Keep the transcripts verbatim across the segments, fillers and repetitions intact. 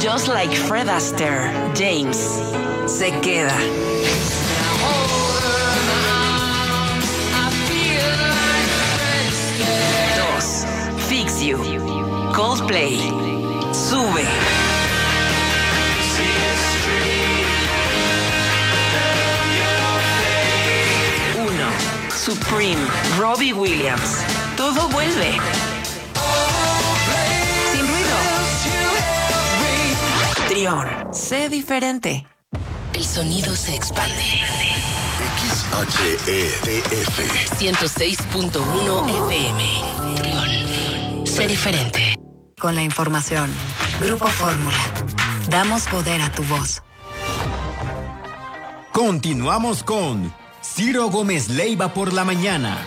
Just like Fred Astaire, James se queda. Dos, Fix You, Coldplay, sube. Uno, Supreme, Robbie Williams, todo vuelve. Sin ruido. Trión, sé diferente. El sonido se expande. X H E D F ciento seis punto uno F M. Trión, sé diferente. Con la información. Grupo Fórmula. Damos poder a tu voz. Continuamos con Ciro Gómez Leiva por la mañana.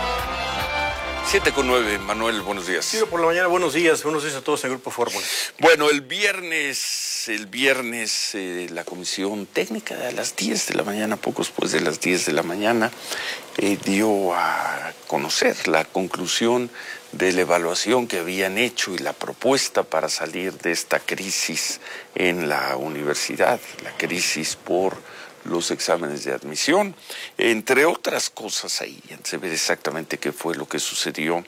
siete con nueve, Manuel, buenos días. Ciro por la mañana, buenos días. Buenos días a todos en Grupo Fórmula. Bueno, el viernes, el viernes eh, la comisión técnica a las diez de la mañana, poco después de las diez de la mañana, eh, dio a conocer la conclusión de la evaluación que habían hecho y la propuesta para salir de esta crisis en la universidad, la crisis por los exámenes de admisión, entre otras cosas. Ahí se ve exactamente qué fue lo que sucedió.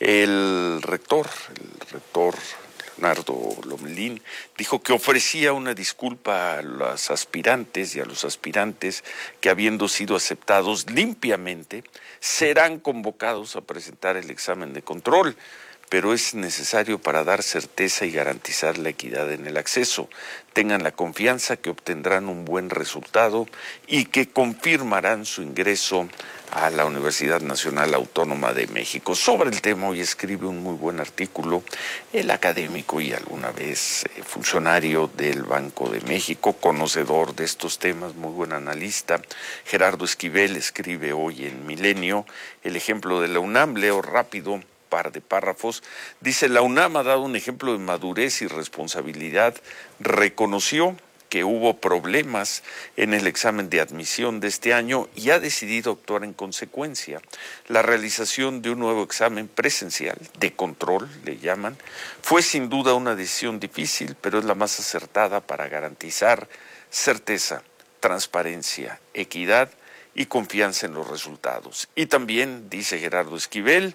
El rector, el rector Leonardo Lomelín, dijo que ofrecía una disculpa a los aspirantes y a los aspirantes que, habiendo sido aceptados limpiamente, serán convocados a presentar el examen de control, pero es necesario para dar certeza y garantizar la equidad en el acceso. Tengan la confianza que obtendrán un buen resultado y que confirmarán su ingreso a la Universidad Nacional Autónoma de México. Sobre el tema hoy escribe un muy buen artículo el académico y alguna vez eh, funcionario del Banco de México, conocedor de estos temas, muy buen analista, Gerardo Esquivel. Escribe hoy en Milenio el ejemplo de la UNAM. Leo rápido par de párrafos. Dice: la UNAM ha dado un ejemplo de madurez y responsabilidad. Reconoció que hubo problemas en el examen de admisión de este año y ha decidido actuar en consecuencia. La realización de un nuevo examen presencial, de control le llaman, fue sin duda una decisión difícil, pero es la más acertada para garantizar certeza, transparencia, equidad y confianza en los resultados. Y también, dice Gerardo Esquivel,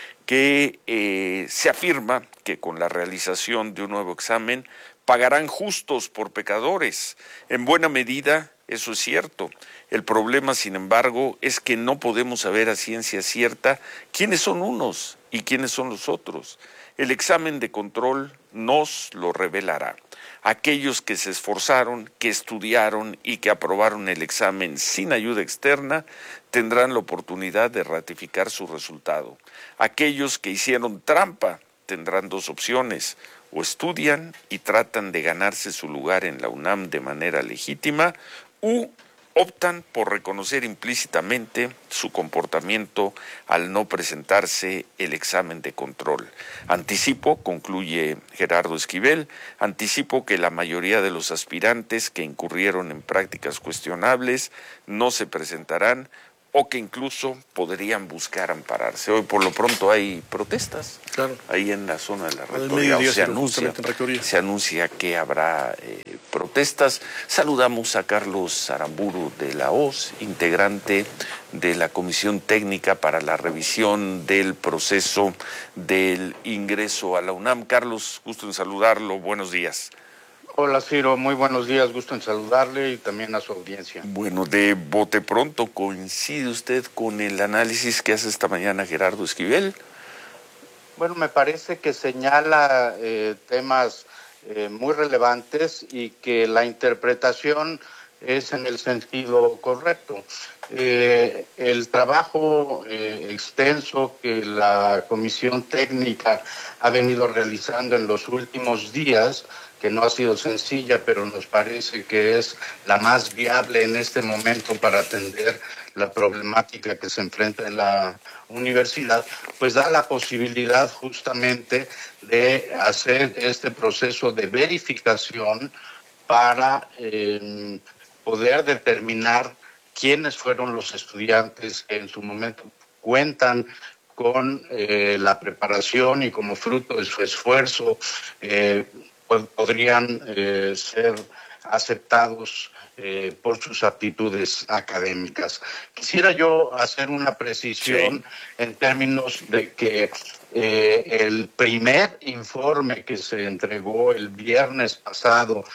que eh, se afirma que con la realización de un nuevo examen pagarán justos por pecadores. En buena medida, eso es cierto. El problema, sin embargo, es que no podemos saber a ciencia cierta quiénes son unos y quiénes son los otros. El examen de control nos lo revelará. Aquellos que se esforzaron, que estudiaron y que aprobaron el examen sin ayuda externa tendrán la oportunidad de ratificar su resultado. Aquellos que hicieron trampa tendrán dos opciones: o estudian y tratan de ganarse su lugar en la UNAM de manera legítima, u optan por reconocer implícitamente su comportamiento al no presentarse el examen de control. Anticipo, concluye Gerardo Esquivel, anticipo que la mayoría de los aspirantes que incurrieron en prácticas cuestionables no se presentarán o que incluso podrían buscar ampararse. Hoy por lo pronto hay protestas, claro, ahí en la zona de la rectoría. Se anuncia, se anuncia que habrá eh, protestas. Saludamos a Carlos Aramburu de la O S, integrante de la Comisión Técnica para la revisión del proceso del ingreso a la UNAM. Carlos, gusto en saludarlo, buenos días. Hola Ciro, muy buenos días, gusto en saludarle y también a su audiencia. Bueno, de bote pronto, ¿coincide usted con el análisis que hace esta mañana Gerardo Esquivel? Bueno, me parece que señala eh, temas eh, muy relevantes y que la interpretación es en el sentido correcto. Eh, el trabajo eh, extenso que la Comisión Técnica ha venido realizando en los últimos días, que no ha sido sencilla, pero nos parece que es la más viable en este momento para atender la problemática que se enfrenta en la universidad, pues da la posibilidad justamente de hacer este proceso de verificación para eh, poder determinar quiénes fueron los estudiantes que en su momento cuentan con eh, la preparación y como fruto de su esfuerzo eh, pod- podrían eh, ser aceptados eh, por sus aptitudes académicas. Quisiera yo hacer una precisión sí. en términos de que eh, el primer informe que se entregó el viernes pasado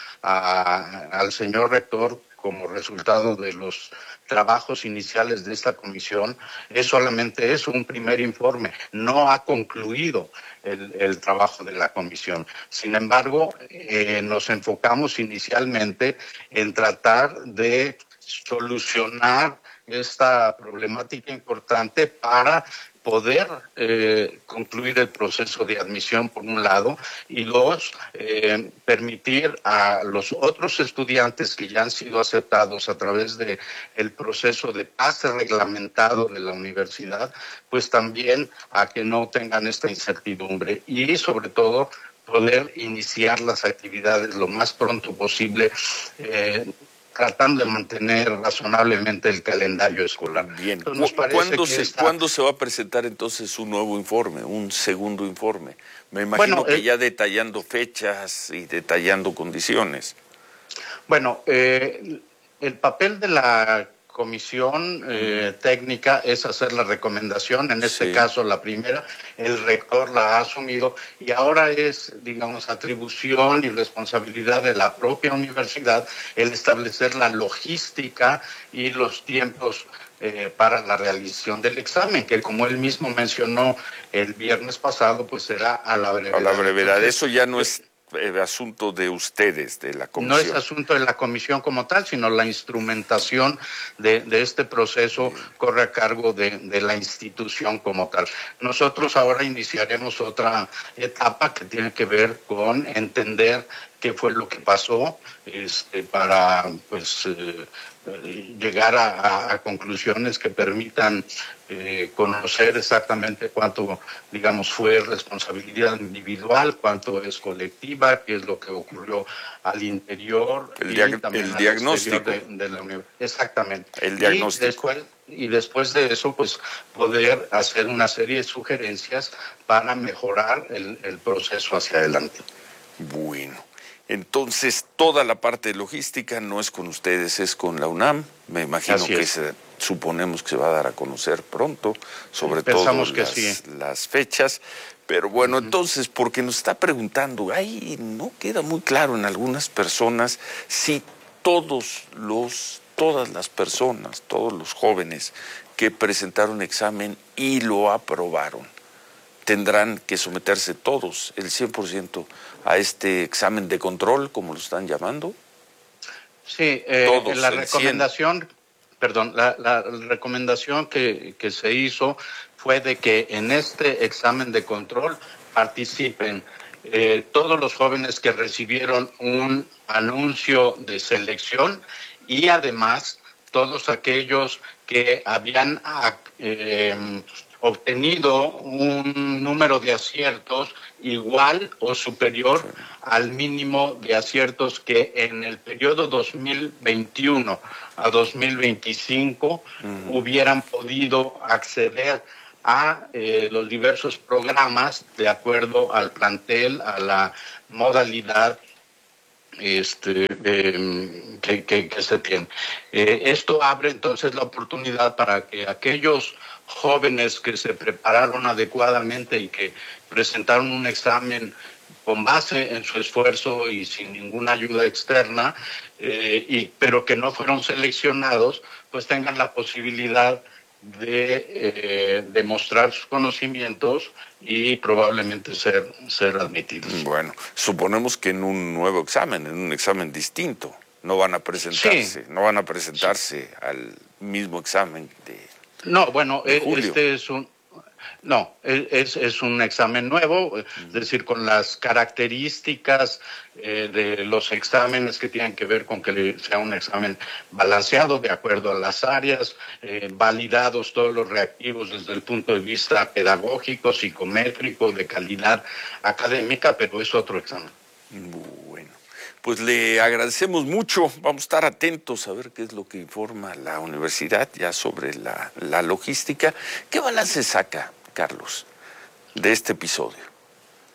a, al señor rector como resultado de los trabajos iniciales de esta comisión, es solamente eso, un primer informe. No ha concluido el, el trabajo de la comisión. Sin embargo, eh, nos enfocamos inicialmente en tratar de solucionar esta problemática importante para poder eh, concluir el proceso de admisión por un lado y dos, eh, permitir a los otros estudiantes que ya han sido aceptados a través de el proceso de pase reglamentado de la universidad, pues también a que no tengan esta incertidumbre y sobre todo poder iniciar las actividades lo más pronto posible, eh, tratando de mantener razonablemente el calendario escolar. Bien. ¿Cuándo se, esta... ¿Cuándo se va a presentar entonces un nuevo informe, un segundo informe? Me imagino bueno, que eh, ya detallando fechas y detallando condiciones. Bueno, eh, el papel de la comisión eh, técnica es hacer la recomendación, en este sí. caso la primera, el rector la ha asumido y ahora es, digamos, atribución y responsabilidad de la propia universidad el establecer la logística y los tiempos eh, para la realización del examen, que como él mismo mencionó el viernes pasado, pues será a la brevedad. A la brevedad, Entonces, eso ya no es el asunto de ustedes, de la comisión. No es asunto de la comisión como tal, sino la instrumentación de, de este proceso corre a cargo de, de la institución como tal. Nosotros ahora iniciaremos otra etapa que tiene que ver con entender qué fue lo que pasó este, para pues eh, llegar a, a, a conclusiones que permitan eh, conocer exactamente cuánto, digamos, fue responsabilidad individual, cuánto es colectiva, qué es lo que ocurrió al interior. El, dia y el diagnóstico. De, de la universidad. Exactamente. El diagnóstico. Y después, y después de eso, pues, poder hacer una serie de sugerencias para mejorar el, el proceso hacia adelante. Bueno. Entonces, toda la parte de logística no es con ustedes, es con la UNAM. Me imagino Así que se, suponemos que se va a dar a conocer pronto, sobre Pensamos todo que las, sí. las fechas. Pero bueno, uh-huh. entonces, porque nos está preguntando, ahí no queda muy claro en algunas personas si todos los, todas las personas, todos los jóvenes que presentaron examen y lo aprobaron, tendrán que someterse todos, el cien por ciento, a este examen de control, como lo están llamando. Sí, eh, todos, la recomendación, perdón, la, la recomendación que, que se hizo fue de que en este examen de control participen eh, todos los jóvenes que recibieron un anuncio de selección y además todos aquellos que habían eh, obtenido un número de aciertos igual o superior al mínimo de aciertos que en el periodo dos mil veintiuno a dos mil veinticinco uh-huh. hubieran podido acceder a eh, los diversos programas de acuerdo al plantel, a la modalidad este eh, que, que, que se tiene. Eh, esto abre entonces la oportunidad para que aquellos jóvenes que se prepararon adecuadamente y que presentaron un examen con base en su esfuerzo y sin ninguna ayuda externa, eh, y, pero que no fueron seleccionados, pues tengan la posibilidad de eh, demostrar sus conocimientos y probablemente ser, ser admitidos. Bueno, suponemos que en un nuevo examen, en un examen distinto, no van a presentarse, sí. no van a presentarse sí. al mismo examen de No, bueno, de este es un no, es, es un examen nuevo, es decir, con las características eh, de los exámenes que tienen que ver con que sea un examen balanceado de acuerdo a las áreas, eh, validados todos los reactivos desde el punto de vista pedagógico, psicométrico, de calidad académica, pero es otro examen. Bueno, pues le agradecemos mucho, vamos a estar atentos a ver qué es lo que informa la universidad ya sobre la, la logística. ¿Qué balance saca, Carlos, de este episodio?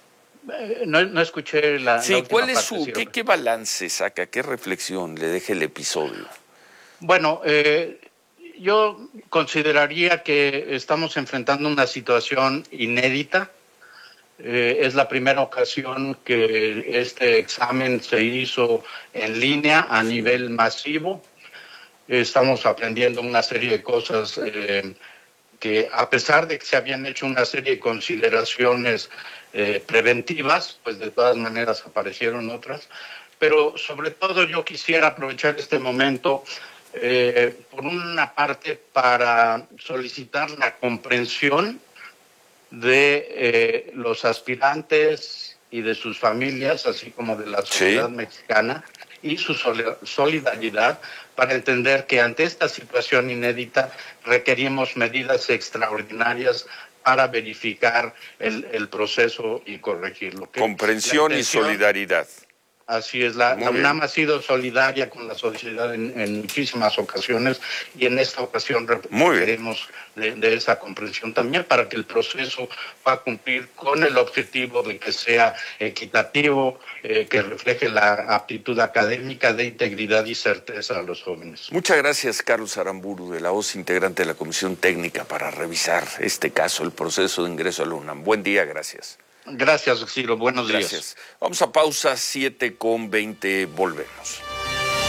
Eh, no, no escuché la. Sí, la última ¿cuál es parte, su, sí, qué, qué balance saca, qué reflexión le deja el episodio? Bueno, eh, yo consideraría que estamos enfrentando una situación inédita. Eh, es la primera ocasión que este examen se hizo en línea a nivel masivo. Estamos aprendiendo una serie de cosas eh, que, a pesar de que se habían hecho una serie de consideraciones eh, preventivas, pues de todas maneras aparecieron otras. Pero sobre todo yo quisiera aprovechar este momento, eh, por una parte, para solicitar la comprensión de eh, los aspirantes y de sus familias, así como de la sociedad Sí. mexicana, y su solidaridad para entender que ante esta situación inédita requerimos medidas extraordinarias para verificar el, el proceso y corregirlo. Que Comprensión y intención, solidaridad. Así es, la, la UNAM ha sido solidaria con la sociedad en, en muchísimas ocasiones y en esta ocasión requerimos de, de esa comprensión también para que el proceso pueda cumplir con el objetivo de que sea equitativo, eh, que refleje la aptitud académica, de integridad y certeza a los jóvenes. Muchas gracias, Carlos Aramburu, de la O C E, integrante de la Comisión Técnica para revisar este caso, el proceso de ingreso a la UNAM. Buen día, gracias. Gracias, Ciro. Buenos días. Gracias. Vamos a pausa, siete con veinte, volvemos.